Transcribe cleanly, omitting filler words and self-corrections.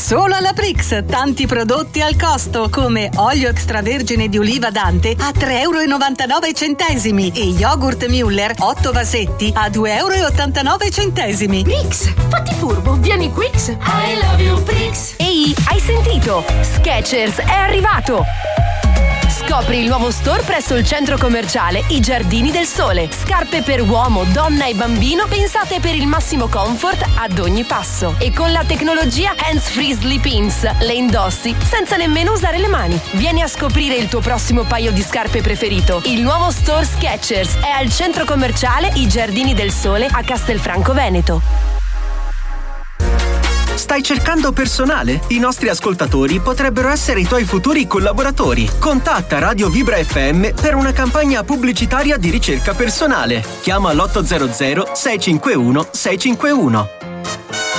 Solo alla Prix, tanti prodotti al costo, come olio extravergine di oliva Dante a 3,99 € e yogurt Müller 8 vasetti a 2,89 €. Prix, fatti furbo, vieni Quix. I love you Prix. Ehi, hai sentito? Skechers è arrivato! Scopri il nuovo store presso il centro commerciale I Giardini del Sole. Scarpe per uomo, donna e bambino pensate per il massimo comfort ad ogni passo. E con la tecnologia Hands Free Sleep-Ins le indossi senza nemmeno usare le mani. Vieni a scoprire il tuo prossimo paio di scarpe preferito. Il nuovo store Skechers è al centro commerciale I Giardini del Sole a Castelfranco Veneto. Stai cercando personale? I nostri ascoltatori potrebbero essere i tuoi futuri collaboratori. Contatta Radio Vibra FM per una campagna pubblicitaria di ricerca personale. Chiama l'800 651 651.